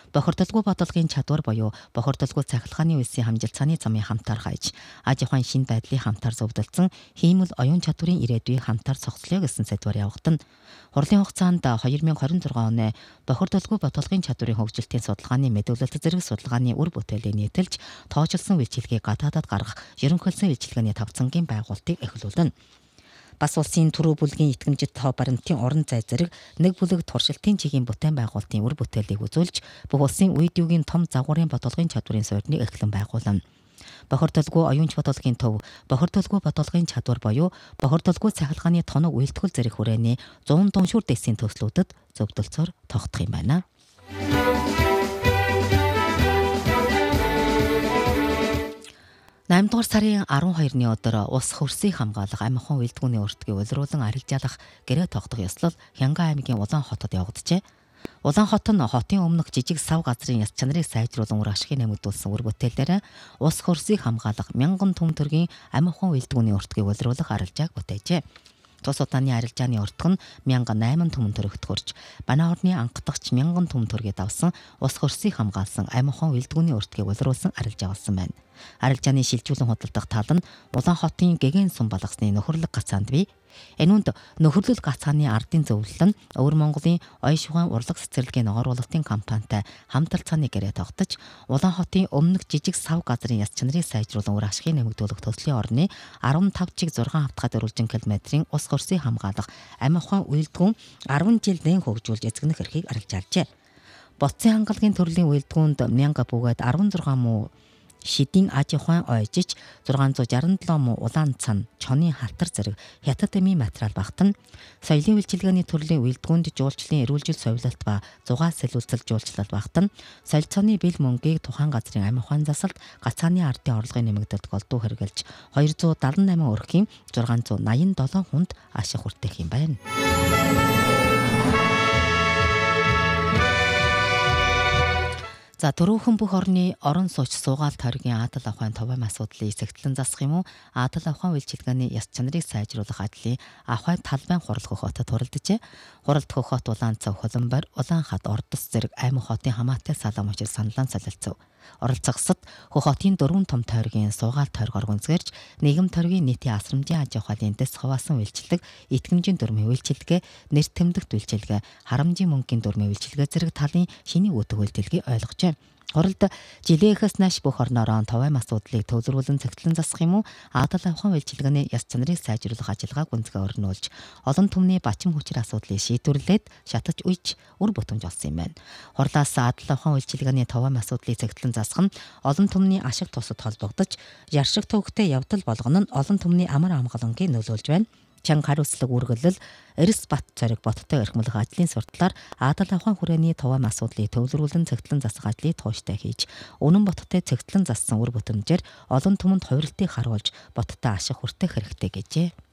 бохирдолгүй бодлогын чадвар буюу бохирдолгүй цахилгааны үйлсийн хамжилт цааны замын хамтаар хайж, аж ахуйн шин байдлыг хамтаар зөвлөлдсөн хиймэл оюун чадварын ирээдүйг хамтаар цогцлоё гэсэн сэдвээр явагдана. Хурлын хугацаанд 2026 оны бохирдолгүй бодлогын чадварын хөгжилтийн судалгааны мэдүүлэлт зэрэг судалгааны үр бүтээлийг нийтэлж, тооцоолсон үйлчилгээг гадаадад гаргах ерөнхийлсөн үйлчилгээний тавцангийн байгуулалтыг эхлүүлнэ. Бас улсын түрүү бүлгийн итгэмжит тоо баримтын орон зай зэрэг нэг бүлэг туршилтын чигийн бүтээн байгуулалтын үр бүтээлийг үзүүлж, бүх улсын үйдүүгийн том загварын бодлогын чадварын суурьныг эхлэн байгуулна. Бохирдолгүй оюунч бодлогын төв, бохирдолгүй бодлогын чадвар буюу бохирдолгүй цахилгааны тоног үйлдвэрлэл зэрэг хүрээний 100 тоншуур дэсийн төслүүдэд зөвдөлцөөр тогтох юм байна. 8 дугаар сарын 12-ны өдөр ус хөрсийг хамгаалах амь ахуйн үйлдвэрийн өртгийг улируулан арилжаалах гэрээ тогтох ёслол Хянган аймгийн Улаан хотод явагджээ. Улаан хот нь хотын өмнөх жижиг сав газрын яс чанарыг сайжруулан үр ашгийг нэмэгдүүлсэн үр бүтээлээр ус хөрсийг хамгаалах 1000 түмэн төргийн амь ахуйн үйлдвэрийн өртгийг улируулах арилжааг бүтээжээ. Тус удааны арилжааны өртг нь 1008 түмэн төгрөгт хүрч, Банаа орны анхдагч 1000 түмэн төгрөгийг давсан ус хөрсийг хамгаалсан амь ахуйн үйлдвэрийн өртгийг улируулсан арилжаа болсон байна. Арилжааны шилжүүлэн худалдах тал нь Улаан хотын гэгэн сум балгасны нөхөрлөг гацаанд бий. Энэ үнд нөхөрлөл гацааны ардын зөвлөл нь Өвөр Монголын оён шугам урлаг цэцэрлэгийн ногоон компанитай хамталцааны гэрээ тогтож, Улаан хотын өмнөх жижиг сав газрын яс чанарыг сайжруулан үр ашгийг нэмэгдүүлэх төслийн орны 15.6 хавтгай дөрвөлжин километрийн ус хөрсийг хамгаалах амь ахуйн үйлдвэрийн 10 жил нэн хөгжүүлж эзэгнэх эрхийг арилжаалжээ. Боцсон хангалагын төрлийн үйлдвэрүүд 1000 бөгөөд 16 муу шидийн аж ахуйн ойжиж, 667 муу улаан цан, чоны халтар зэрэг хятад эмийн материал багтана. Соёлын үйлчилгээний төрлийн үйлдвэрүүд жуулчлалын эрүүл жил совилалт ба зугаа сэлүүлцэл жуулчлал багтана. Соёл цооны бэл мөнгийг тухайн газрын амь ахуйн засалт, гацааны ардын орлогын нэмэгдэлд голдуу хэрэгжилж, 278 өрхийн 687 хүнд ашиг хүртэх юм байна. За дөрөвхөн бүх орны орон сууч суугаал тойргийн Адал авахын товом асуудлыг сэгтлэн засах юм уу? Адал авахын үйлчилгээний яс чанарыг сайжруулах ажлын авахын талбайн хурал хөхөтөд хуралджээ. Хуралд хөхөт Улаан цав Холомбор, Улаан хад Ордос зэрэг аймаг хотын хамаатай салам учир саналан солилцов. Оролцогсод хөхөтийн 4 том тойргийн суугаал тойргоор гүнзгэрч, нийгэм тойргийн нийтийн асрамжийн аж ахуйн дэс хаваасан үйлчилдэг, итгэмжийн дүрмийн үйлчилгээ, нэр тэмдэгт үйлчилгээ, харамжийн мөнгөний дүрмийн үйлчилгээ зэрэг талын шиний үүдэг үйлдэлгийг ойлгожээ. Хуралд жилийнхээс нааш бүх орноор товом асуудлыг төвлөрүүлэн цэгтлэн засах юм уу? Адал авахын үйлчилгээний яс чанарыг сайжруулах ажиллагааг гүнзгий өрнүүлж, олон түмний бачим хүчир асуудлыг шийдвэрлээд шатаж үйж үр бүтэмж олсон юм байна. Хурлаас адал авахын үйлчилгээний товом асуудлыг цэгтлэн засах нь олон түмний ашиг тусад холбогдож, яршиг төвөгтэй явдал болгоно нь олон түмний амар амгалангийг нөлөөлж байна. Чанга хариуцлага үргэлжлэл Эрс бат цориг боттой эрхмэлэх ажлын сурталаар Адал авахын хүрээний товом асуудлыг төвлөрүүлэн цэгтлэн засах ажлыг тууштай хийж, Үнэн боттой цэгтлэн зассан үр бүтэмжээр олон түмэнд хувиралтыг харуулж боттой ашиг хүртэх хэрэгтэй гэжээ.